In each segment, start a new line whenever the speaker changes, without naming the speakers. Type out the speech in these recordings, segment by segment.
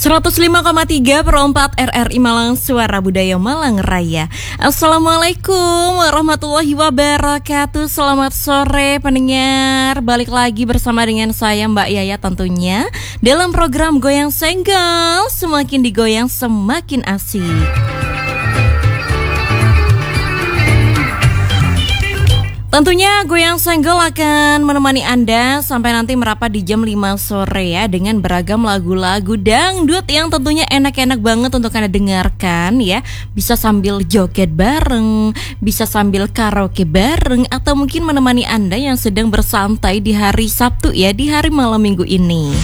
105,3/4 RRI Malang, Suara Budaya Malang Raya. Assalamualaikum warahmatullahi wabarakatuh. Selamat sore pendengar. Balik lagi bersama dengan saya Mbak Yaya tentunya dalam program Goyang Senggol. Semakin digoyang semakin asik. Tentunya Goyang Senggol akan menemani Anda sampai nanti merapat di jam 5 sore ya, dengan beragam lagu-lagu dangdut yang tentunya enak-enak banget untuk Anda dengarkan ya. Bisa sambil joget bareng, bisa sambil karaoke bareng, atau mungkin menemani Anda yang sedang bersantai di hari Sabtu ya, di hari malam minggu ini.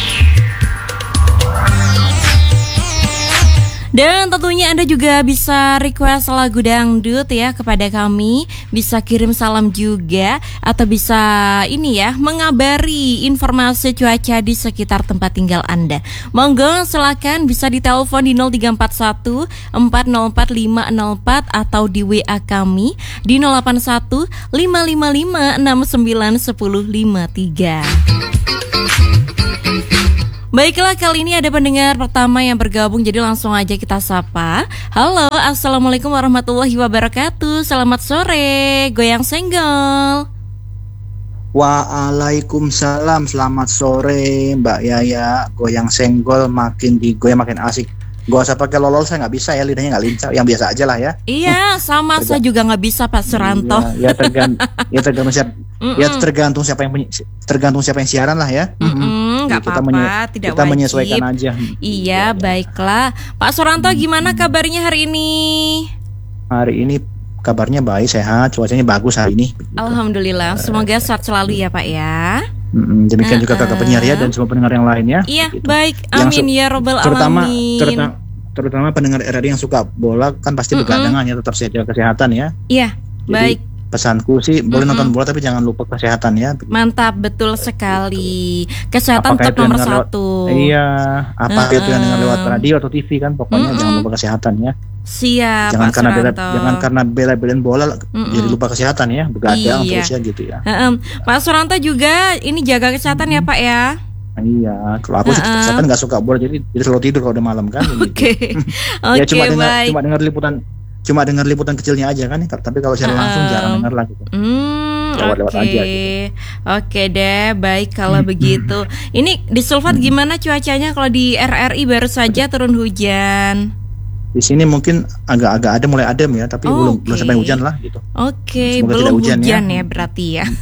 Dan tentunya Anda juga bisa request lagu dangdut ya kepada kami. Bisa kirim salam juga, atau bisa ini ya, mengabari informasi cuaca di sekitar tempat tinggal Anda. Monggo silakan, bisa ditelepon di 0341 404 504 atau di WA kami di 081 555 69 1053. Baiklah, kali ini ada pendengar pertama yang bergabung, jadi langsung aja kita sapa. Halo, assalamualaikum warahmatullahi wabarakatuh. Selamat sore, Goyang Senggol.
Waalaikumsalam, selamat sore Mbak Yaya. Goyang Senggol makin digoyang makin asik. Gak usah pakai lolol, saya nggak bisa ya, lidahnya nggak lincah. Yang biasa aja lah ya.
Iya, sama saya juga nggak bisa Pak Suranto.
Tergantung siapa yang siaran lah ya.
Nggak apa-apa, tidak
kita
wajib.
Menyesuaikan aja.
Iya, baiklah. Pak Suranto, gimana kabarnya hari ini?
Hari ini kabarnya baik, sehat, cuacanya bagus hari ini.
Alhamdulillah, semoga sehat selalu ya Pak ya.
Demikian juga kakak penyiar ya, dan semua pendengar yang lainnya.
Iya,
gitu.
Amin ya robbal alamin.
Terutama pendengar RRI yang suka bola kan pasti begadangan ya, tetap jaga kesehatan ya.
Iya,
jadi,
baik.
Pesanku sih boleh nonton bola tapi jangan lupa kesehatan ya.
Mantap, betul sekali. Kesehatan tetap nomor satu.
Iya, apa itu yang dengar lewat radio atau TV kan, pokoknya jangan lupa kesehatan ya.
Siap,
jangan karena bela-belain bola jadi lupa kesehatan ya, begadang terus ya gitu ya.
Pak Suranto juga ini jaga kesehatan ya Pak ya.
Iya, kalau aku kesehatan nggak suka bola, jadi selalu tidur kalau udah malam kan.
Oke,
ya cuma dengar liputan kecilnya aja kan, tapi kalau secara langsung jarang dengar lah gitu. Lewat aja gitu.
Oke deh, baik kalau begitu. Ini di Sulfat gimana cuacanya? Kalau di RRI baru saja turun hujan.
Di sini mungkin agak-agak ada, mulai adem ya, tapi belum sampai hujan lah gitu.
Oke, belum hujan ya berarti ya.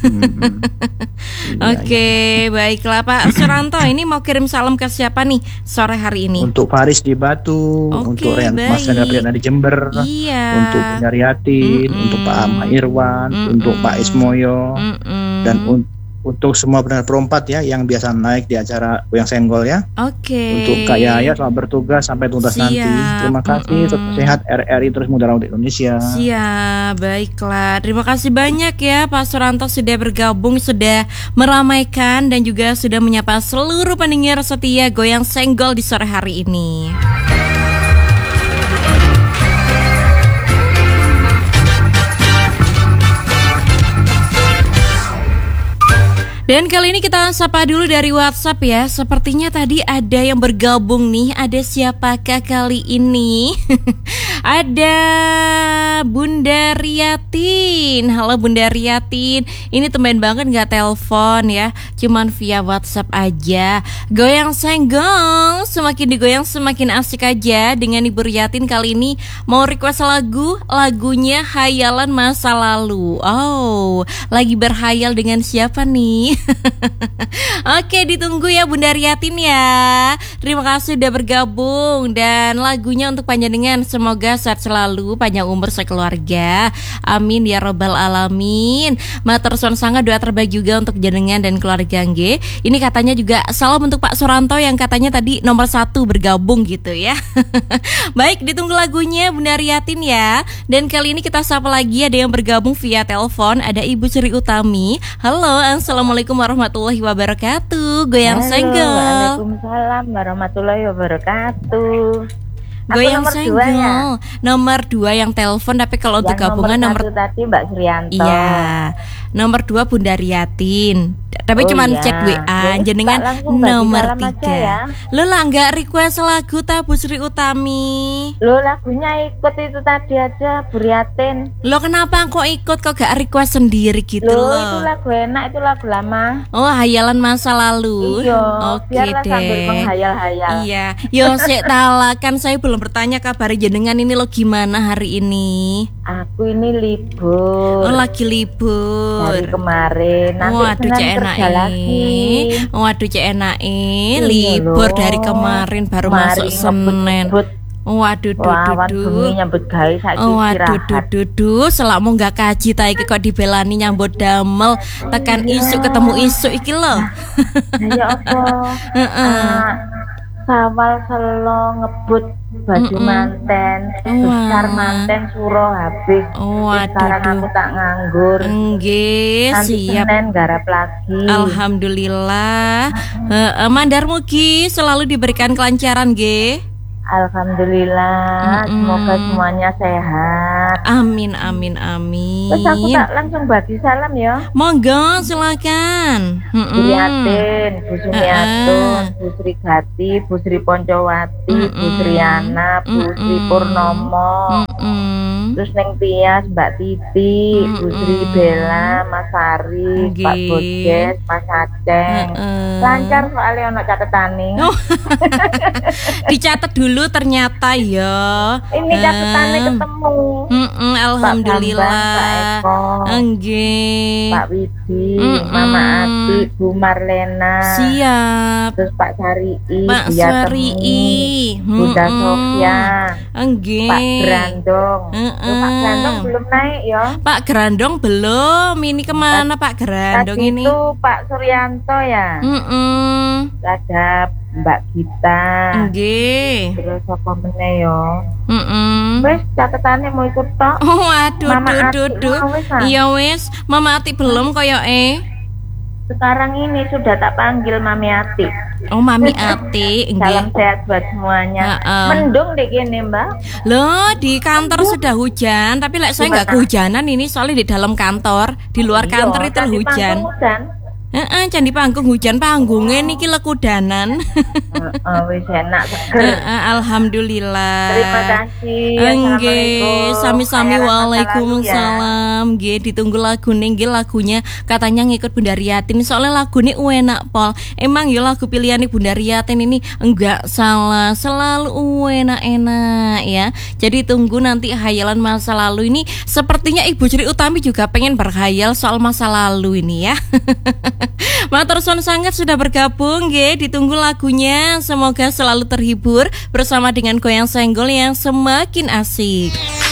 Oke, baiklah Pak Suranto, ini mau kirim salam ke siapa nih sore hari ini?
Untuk Faris di Batu, untuk Mas Rena di Jember, untuk Penyaryati, untuk Pak Ahmad Irwan, untuk Pak Ismoyo, dan untuk semua pendengar perempat ya yang biasa naik di acara Goyang Senggol ya.
Oke.
Untuk Kak Yaya selamat bertugas sampai tuntas nanti. Terima kasih, tetap sehat, RRI terus muda untuk Indonesia.
Siap, baiklah. Terima kasih banyak ya Pak Suranto sudah bergabung, sudah meramaikan dan juga sudah menyapa seluruh pendengar setia Goyang Senggol di sore hari ini. Dan kali ini kita sapa dulu dari WhatsApp ya. Sepertinya tadi ada yang bergabung nih. Ada siapakah kali ini? Ada Bunda Riatin. Halo Bunda Riatin. Ini temen banget gak telepon ya, cuman via WhatsApp aja. Goyang Senggol, semakin digoyang semakin asik aja. Dengan Ibu Riatin kali ini mau request lagunya Hayalan Masa Lalu. Oh, lagi berhayal dengan siapa nih? Oke, ditunggu ya Bunda Riatin ya. Terima kasih udah bergabung. Dan lagunya untuk panjenengan, semoga sehat selalu, panjang umur sekeluarga. Amin ya robbal alamin. Matur suwun sangat, doa terbaik juga untuk jenengan dan keluarga nggih. Ini katanya juga salam untuk Pak Suranto yang katanya tadi nomor 1 bergabung gitu ya. Baik, ditunggu lagunya Bunda Riatin ya. Dan kali ini kita sapa lagi, ada yang bergabung via telepon. Ada Ibu Sri Utami. Halo, assalamualaikum warahmatullahi wabarakatuh. Goyang Senggol.
Waalaikumsalam warahmatullahi wabarakatuh.
Goyang Senggol nomor 2 yang telepon, tapi kalau untuk gabungan nomor
1 tadi Mbak Suryanto.
Iya. nomor 2 Bunda Riatin. Tapi cuman chat WA jenengan nomor 3 ya. Lo lah nggak request lagu ta Bu Sri Utami?
Lo lagunya ikut itu tadi aja Bu Riatin.
Lo kenapa kok ikut kok gak request sendiri gitu
lo? Itu lagu enak, itu lagu lama.
Oh, hayalan masa lalu.
Iya.
Oke
biarlah
deh.
Sambil menghayal-hayal.
Iya. Yo sik tala kan saya belum bertanya kabar jenengan ini lo gimana hari ini?
Aku ini libur.
Oh, lagi libur.
Dari kemarin. Nanti
waduh cek enak ini. Waduh cek enak ini. Libur dari kemarin baru masuk Senin. Waduh,
bumi nyambut gawe saiki
waduh, selakmu nggak kaji ta iki kok dibelani nyambut damel tekan isuk ketemu isuk iki lho.
Ya apa? Sawal selo ngebut baju manten, besar manten suro habis. Sekarang aku tak nganggur.
Nggih, siap.
Senin garap lagi.
Alhamdulillah. Mandar mugi selalu diberikan kelancaran nggih.
Alhamdulillah, semoga semuanya sehat.
Amin.
Terus aku tak langsung bagi salam ya.
Monggo silakan.
Bu Riatin, Bu Sumiatun, Bu Sri Gati, Bu Sri Poncowati, Bu Sriana, Bu Sri Purnomo. Terus Neng Tias, Mbak Titi, Bu Sri Bella, Mas Ari, Pak Bodes, Mas Aceng. Lancar soalnya ono catetane.
Dicatat dulu ternyata ya.
Ini catatannya ketemu.
Alhamdulillah.
Nggih. Pak Widi, Mama Ati, Bu Marlena.
Siap.
Terus Pak Sarii,
Pak Sarii,
Bunda Sofia.
Nggih.
Pak Grandong. Pak Grandong belum naik ya.
Pak Grandong belum. Ini kemana Pak Grandong
tadi
ini?
Itu Pak Suryanto ya. Ada Mbak Gita.
Nggih.
Terus apa meneh yo? Wes catatannya mau ikut tok.
Waduh, iya wes. Mama Ati belum koyoke.
Sekarang ini sudah tak panggil Mami Ati.
Oh, Mami Ati.
Salam sehat buat semuanya. Mendung deh gini Mbak.
Loh, di kantor sudah hujan, tapi saya nggak kehujanan ini soalnya di dalam kantor, di luar kantor itu hujan. Candi Panggung hujan panggungnya niki lekudanan.
Wis enak seger.
Alhamdulillah.
Terima kasih.
Nggih, sami-sami waalaikumsalam. Nggih, ditunggu lagu nggih lagunya katanya ngikut Bunda Riatin. Soalnya lagunya enak pol. Emang ya lagu pilihan Bunda Riatin ini enggak salah, selalu enak-enak ya. Jadi tunggu nanti hayalan masa lalu ini. Sepertinya Ibu Sri Utami juga pengen berkhayal soal masa lalu ini ya. Matur suwun sangat sudah bergabung nggih, ditunggu lagunya. Semoga selalu terhibur bersama dengan goyang senggol yang semakin asik.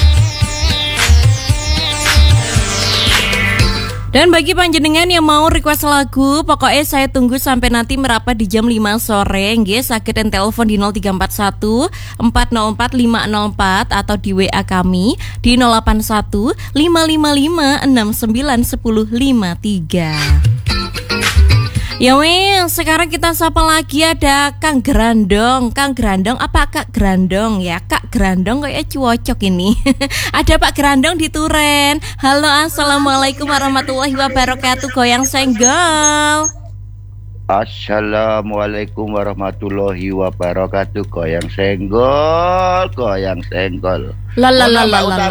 Dan bagi panjenengan yang mau request lagu, pokoknya saya tunggu sampai nanti merapat di jam 5 sore nggih, saged telepon di 0341 404 504 atau di WA kami di 081 555 69 10 53. Ya wes, sekarang kita sapa lagi ada Kang Grandong. Kang Grandong apa Kak Grandong ya? Kak Grandong kayaknya cocok ini. Ada Pak Grandong di Turen. Halo, assalamualaikum warahmatullahi wabarakatuh. Goyang senggol.
Assalamualaikum warahmatullahi wabarakatuh. Goyang senggol, goyang senggol.
Lalalala.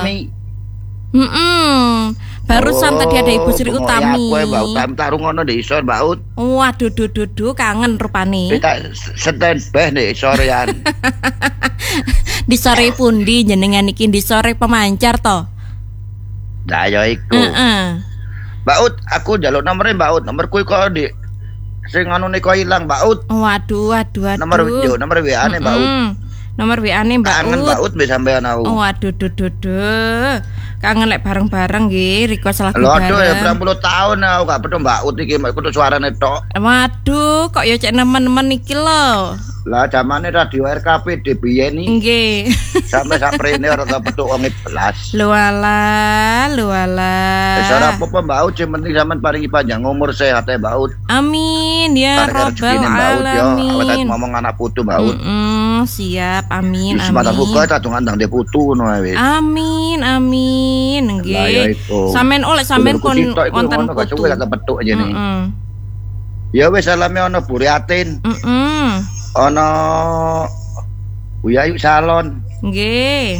Barusan tadi ada Ibu Sri Utami.
Ya, Mbak Utami tarung ngono di isor, Mbak Ut.
Waduh, kangen rupane.
Kita standby nih sorean.
Di sore pundi jenengan iki di sore pemancar to?
Nah, ya iku. Mbak Ut, aku njaluk nomere Mbak Ut. Nomorku kok di sing anu niku ilang, Mbak Ut.
Waduh.
Nomor WA-ne Mbak Ut.
Nomor WA-ne Mbak Ut.
Kangen Mbak Ut mbek sampean aku.
Waduh. Kangen lek bareng-bareng nggih, request lagu bareng.
Loh, ya 20 tahun aku gak pedho Mbak Ut iki, kudu suarane tok.
Waduh, kok ya cek nemen-nemen iki lho.
Lah zamane radio RKP DBN iki.
Nggih.
Sampai saprene ora tau petuk wong 11.
Lho alah.
Wis ora apa-apa Mbak Ut, sing penting sampean paringi panjang umur sehat Mbak Ut.
Amin ya rabbal alamin.
Awet ngomong anak putu Mbak Ut.
Siap, amin.
Sebentar buka tak ngandang dia putu ngono wis.
Amin. Nggih. Sampeyan oleh sampeyan kon wonten putu.
Kok petuk aja nih. Ya wis salame ana Buriatin. Ana Buyayu Salon.
Nggih.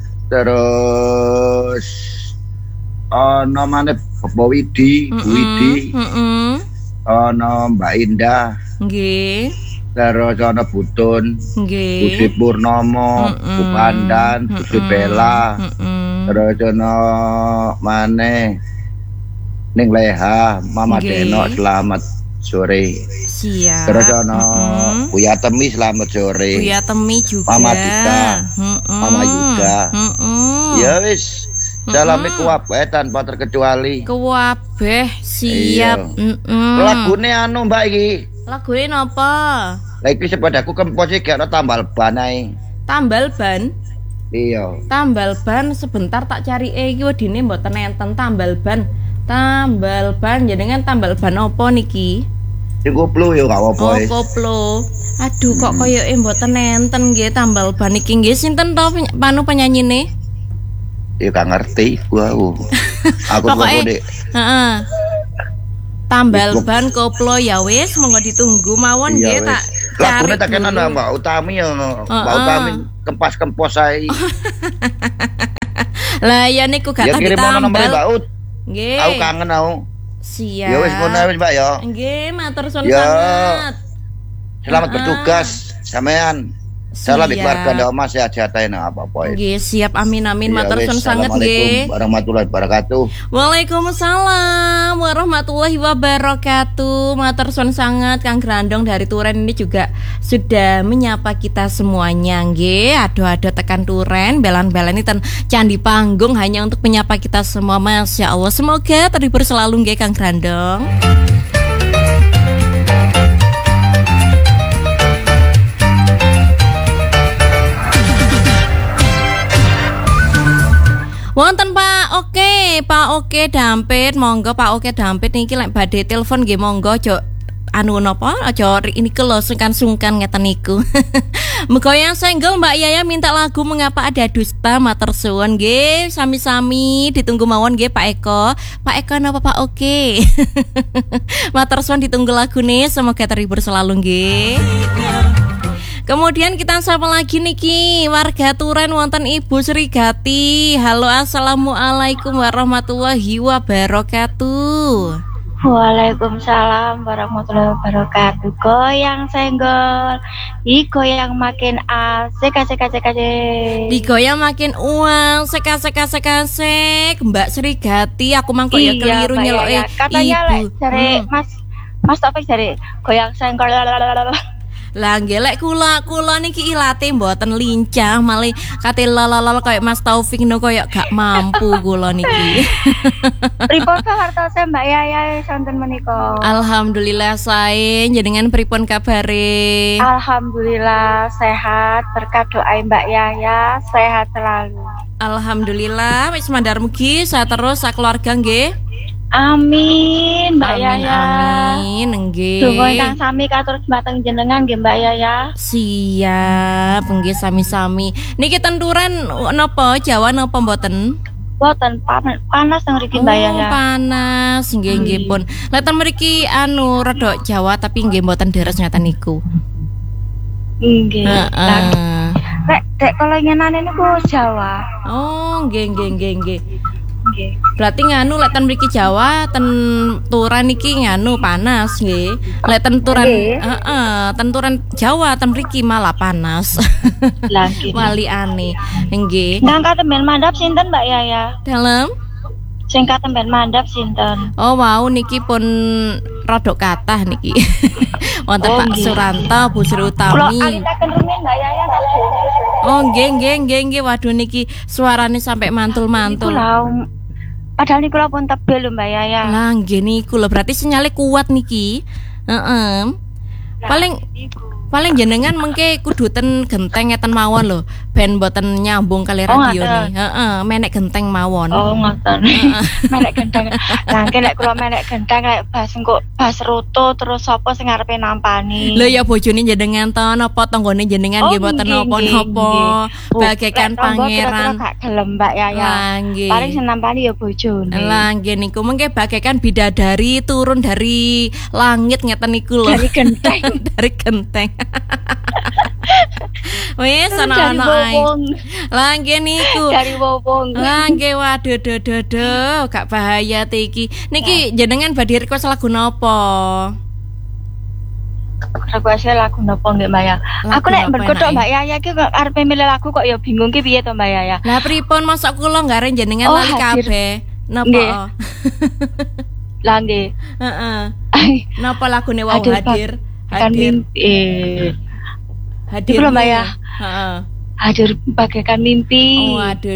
Terus ana maneh Bapak Widi, Bu Widi. Ana Mbak Indah.
Nggih.
Terus ana Butun.
Nggih.
Budi Purnomo, Bu Pandan, Budi Bella. Terus ana maneh ning Leha, Mama Deno selamat sore.
Siap.
Terus ana Buya Temi selamat sore.
Buya Temi juga.
Mama Dika, Mama Yuda. Ya wis. Salami kuwabeh tanpa terkecuali.
Kuwabeh siap.
Lagune anu Mbak iki.
Lagune napa?
Lah iki sepedaku kempos iki ana tambal ban ae.
Tambal ban?
Iya.
Tambal ban sebentar tak cari iki wedine mboten enten tambal ban. Tambal ban jenengan tambal ban apa niki?
Sing koplo ya gak apa-apa.
Oh, koplo. Aduh kok koyoke mboten enten nggih tambal ban iki nggih sinten to penyanyine?
Ya gak ngerti gua. Aku
pokoknya heeh. Tambal ban koplo ya wis monggo ditunggu mawon nggih tak cari.
Lagune tak kenal Mbak Utami ya. Mbak Utami kempas-kempos ae.
Lah ya niku gak tak ditambal.
Mbak Ut.
Nggih.
Aku kangen aku.
Siap.
Ya wis ngono wis Mbak ya.
Nggih, matur suwun sangat.
Selamat bertugas sampean. Salam keluarga ndak Mas sehat-sehat apa-apa.
Nggih, siap amin matur suwun sanget nggih.
Assalamualaikum warahmatullahi wabarakatuh.
Waalaikumsalam warahmatullahi wabarakatuh. Matur suwun sanget Kang Grandong dari Turen ini juga sudah menyapa kita semuanya nggih. Ado-ado tekan Turen, belan-belani ten Candi Panggung hanya untuk menyapa kita semua. Masya Allah, semoga terhibur selalu nggih Kang Grandong. Wonten Pak Oke Dampit, monggo Pak Oke Dampit niki lek badhe telepon nggih monggo aja anu napa aja ini lho sungkan ngeten niku. Muga yang single Mbak Yaya minta lagu Mengapa Ada Dusta matur suwun nggih sami-sami ditunggu mawon nggih Pak Eko. Pak Eko napa Pak Oke. Matur suwun ditunggu lagune semoga terhibur selalu nggih. Kemudian kita sapa lagi niki warga Turen wonten Ibu Srigati. Halo, assalamualaikum warahmatullahi wabarakatuh.
Waalaikumsalam warahmatullahi wabarakatuh. Goyang senggol, digoyang makin asik.
Digoyang makin uang, sek. Mbak Srigati, aku mangko ya keliru nyeloke.
Katanya lek dari Mas Taufik dari goyang senggol.
Lah ngelek kula niki ilate mboten lincah malih kate lalala koyo Mas Taufik no koyo gak mampu kula niki.
Pripun kawartose Mbak Yaya sonten menika?
Alhamdulillah sae, jenengan pripun kabare?
Alhamdulillah sehat, berkat doa Mbak Yaya sehat selalu.
Alhamdulillah wis mandar mugi sehat terus sakeluarga nggih.
Amin Mbak Yaya.
Amin nggih.
Donga ingkang sami katur dumateng jenengan nggih Mbak Yaya.
Siap nggih sami-sami. Niki tenturan napa Jawa napa mboten?
Mboten panas teng mriki Mbak Yaya.
Panas nggih pun. Lek ten mriki anu rada Jawa tapi nggih mboten deres ngaten niku.
Nggih. Rek kalau nyenane niku Jawa.
Oh nggih. Berarti nganu lek ten mriki Jawa ten Turen niki nganu panas nggih. Lek ten Turen ten Turen Jawa ten mriki malah panas.
Lah nggih.
Wali aneh nggih.
Nang katemben mandhap sinten Mbak Yaya?
Dalem
sing katemben mandhap sinten?
Oh wow niki pun rodok kathah niki. Wonten Pak Suranto, Bu Sri Utami.
Kula alitaken rumiyin Mbak Yaya.
Oh nggih. Waduh niki suarane sampai mantul-mantul.
Padahal niku pun tebel lho Mbak Yaya.
Lah nggih niku lho berarti sinyale kuat niki. Paling Paling jenengan mengke kuduten genteng ngeten mawon lho, ben mboten nyambung kali radio nih. Heeh, menek genteng mawon.
Oh, ngoten. Menek genteng. Lah nek kula menek genteng lek bas engko bas roto terus sapa sing arepe nampani.
Lho ya bojone jenengan to napa tanggane jenengan nggih mboten napa-napa. Bagaikan pangeran.
Gak gelem Mbak Yaya. Paling sing nampani ya bojone.
Lah nggih niku mengke bagaikan bidadari turun dari langit ngeten niku lho.
Dari genteng.
Dari genteng. Wes ana ae. Lah nggih niku.
Dari wong.
Lah nggih waduh gak bahaya iki. Niki jenengan badhe request lagu napa?
Request lagu napa nggih Mbak Yaya? Aku nek berkodok Mbak Yaya iki kok arepe milih lagu kok ya bingung ki piye to Mbak Yaya?
Lah pripun mosok kula nggaren jenengan lali kabeh. Napa?
Lah nggih.
Heeh. Napa lagune wau hadir?
Hadir.
Hadir
Mbak ya.
Heeh.
Hadir bagaikan mimpi.
Oh, hadir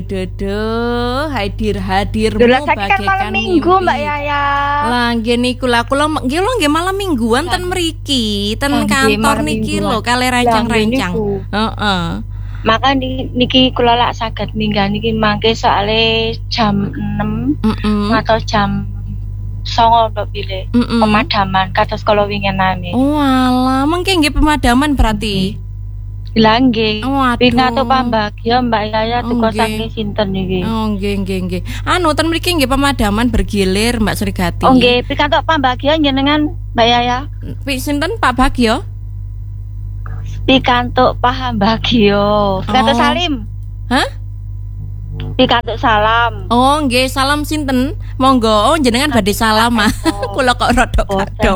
hadirmu bagaikan mimpi.
Minggu Mbak Yaya.
Lah nggih niku lah kula nggih malam mingguan ten mriki, ten kantor niki lho kali rancang-rancang. Heeh.
Maka niki kula lak saged minggah niki mangke soalé jam 6 atau jam 9 mbok pilih pemadaman kados kala winginane.
Oh alah, mengke nggih pemadaman berarti.
Lah nggih. Pingato pambagya Mbak Yaya tuku saking sinten niki?
Oh nggih. Anu ten mriki nggih pemadaman bergilir Mbak Surigati.
Oh nggih, pikantuk pambagya jenengan Mbak Yaya?
Sinten Pak Bagyo?
Pikantuk pambagya. Pikantuk Salim.
Hah?
Pikantuk salam.
Oh nggih, salam sinten? Monggo. Oh jenengan badhe salam ah. Kula kok rada kadong.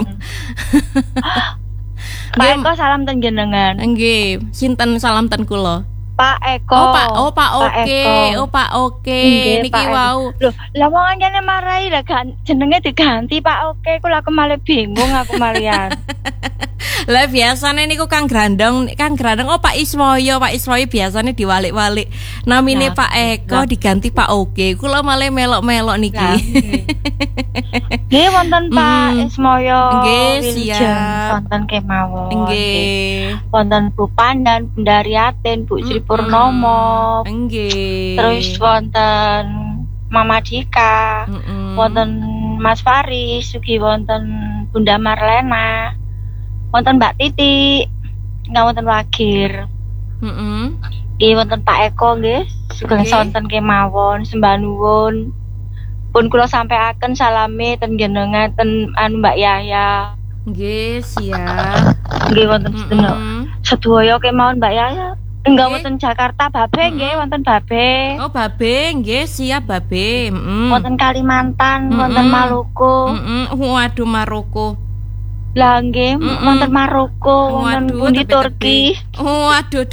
Pak Eko salam ten jenengan.
Nggih, sinten salam ten kula?
Pak Eko.
Pak Oke. Niki wau.
Loh, lah wong anjene marahi lah jenenge diganti Pak Oke, kula malah bingung aku malian.
Lah biasane niku Kang Grandong oh Pak Ismoyo biasane diwalik-walik. Namine Pak Eko diganti Pak Oke. Kula malah melok-melok niki.
Nggih wonten Pak Ismoyo.
Nggih siap.
Wonten kemawon.
Nggih.
Wonten Bu Pandan, Bundariatin, Bu Sri Purnomo.
Nggih.
Terus wonten Mama Dika. Wonten Mas Faris, ugi wonten Bunda Marlena. Wonten Mbak Titi, nggak wonten Wagir. Nggih wonten Pak Eko nggih, sugeng sonten kemawon sembah nuwun. Pun kula sampaiaken salame ten jenengan ten Mbak Yaya.
Nggih, siap.
Nggih wonten sedaya kemawon Mbak Yaya. Enggak wonten Jakarta Babe nggih wonten Babe.
Oh Babe nggih siap Babe.
Wonten Kalimantan, wonten Maluku.
Waduh Maroko.
Lah nggih wonten Maroko, wonten pundi Turki.
Waduh.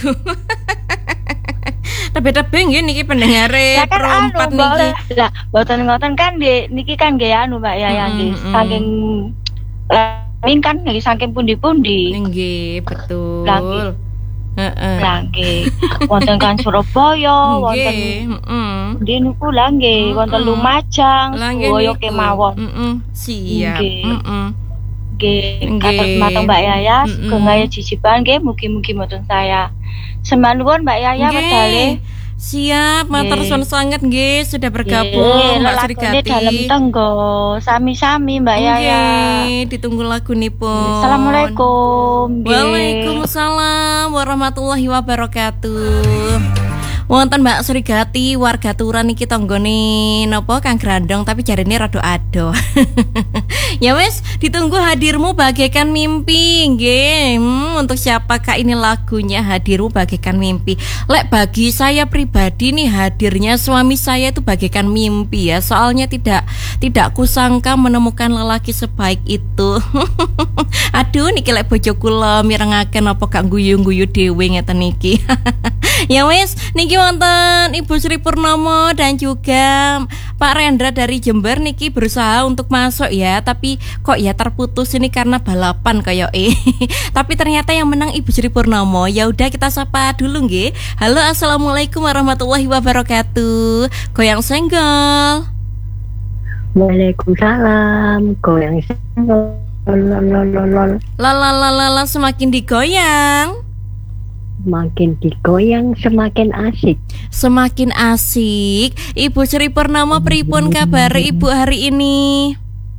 Tebe-tebe nggih niki pendengare perompat niki.
Lah mboten ngoten kan niki kan nggih anu Mbak Yaya nggih. Saking kan nggih saking pundi-pundi.
Nggih, betul.
Lah nggih. Wonten kan Surabaya, wonten di niku lah nggih, wonten Lumajang, Surabaya kemawon.
Siap.
Nggih, kados mateng Mbak Yaya, sugeng gaya jijiban nggih, mugi-mugi mboten saya. Sembah nuwun Mbak Yaya wedale.
Siap, matur suwun sanget nggih sudah bergabung Mbak Surigati.
Dalem tenggo, sami-sami Mbak Yaya.
Nggih, ditunggu lagunipun.
Assalamualaikum.
Waalaikumsalam warahmatullahi wabarakatuh. Wonten Mbak Surigati warga Turan iki tanggane napa Kang Grandong tapi jarine rada ado. Ya wes, ditunggu hadirmu bagaikan mimpi nggih. Untuk siapakah ini lagunya hadirmu bagaikan mimpi? Lek bagi saya pribadi nih hadirnya suami saya itu bagaikan mimpi ya. Soalnya tidak kusangka menemukan lelaki sebaik itu. Aduh niki lek bojo kula mirengaken apa gak guyu-guyu dhewe ngeten niki. Ya wes, niki wonten Ibu Sri Purnomo dan juga Pak Rendra dari Jember niki berusaha untuk masuk ya, tapi kok ya terputus ini karena balapan kayak Tapi ternyata yang menang Ibu Sri Purnomo. Ya udah kita sapa dulu nggih. Halo, assalamualaikum warahmatullahi wabarakatuh. Goyang senggol.
Waalaikumsalam. Goyang senggol.
Lalalala semakin digoyang.
Semakin digoyang semakin asik.
Semakin asik. Ibu Sri Purnama pripun kabar Ibu hari ini?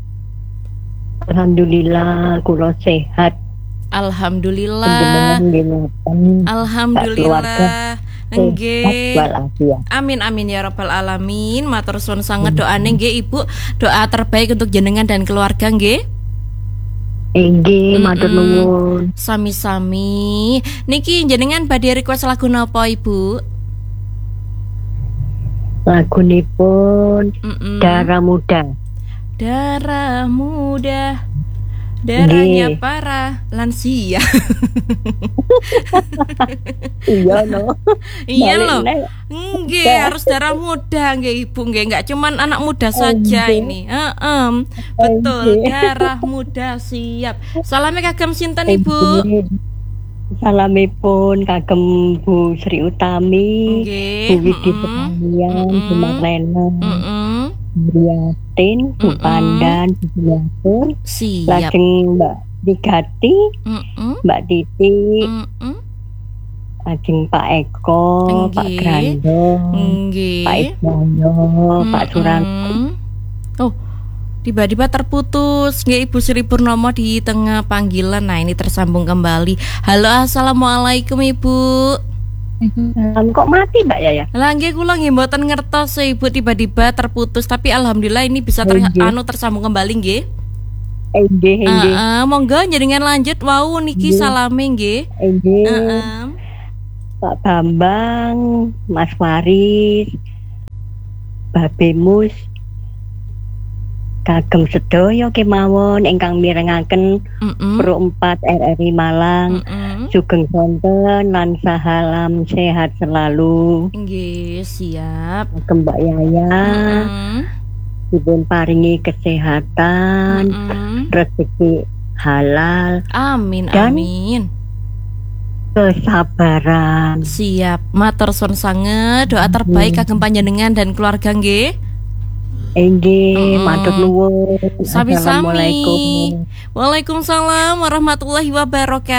Alhamdulillah kula sehat.
Alhamdulillah. Alhamdulillah. Nggih. Amin amin ya rabbal alamin. Matur suwun sanget doane nggih Ibu. Doa terbaik untuk jenengan dan keluarga nggih.
Nggih, matur nuwun.
Sami-sami. Niki jenengan badhe request lagu napa Ibu?
Lagunipun Darah Muda.
Darah muda. Darahnya para lansia.
Iya no.
Iya loh. Nggih, harus darah muda nggih Ibu nggih, enggak cuman anak muda saja ini. Betul, darah muda siap. Salame kagem sinten Ibu?
Salamipun kagem Bu Sri Utami, Bu Widi Sekalian, Bu Marlena, Briatin, Bu Pandan, Bu Yasun, lajeng Mbak Digati, Mbak Titi, lajeng Pak Eko, Pak Grando, Pak Ismoyo, Pak Suranto.
Oh, tiba-tiba terputus nggih Ibu Sri Purnomo di tengah panggilan. Nah ini tersambung kembali. Halo, assalamualaikum Ibu.
Kok mati Mbak Yaya?
Lah nggih kula nggih mboten ngertos Ibu, tiba-tiba terputus, tapi alhamdulillah ini bisa tersambung kembali nggih.
Nggih.
Monggo jenengan lanjut wau niki salame nggih.
Pak Bambang, Mas Faris, Babemus, kagem sedaya kemawon ingkang mirengaken Pro 4 RRI Malang. Sugeng sonten lan salam sehat selalu.
Nggih, siap.
Kagem Mbak Yaya. Dipun paringi kesehatan, rezeki halal.
Amin
dan
amin.
Kesabaran.
Siap. Matur suwun sanget, doa terbaik kagem panjenengan dan keluarga nggih.
Nggih, matur nuwun.
Sami-sami. Waalaikumsalam warahmatullahi wabarakatuh.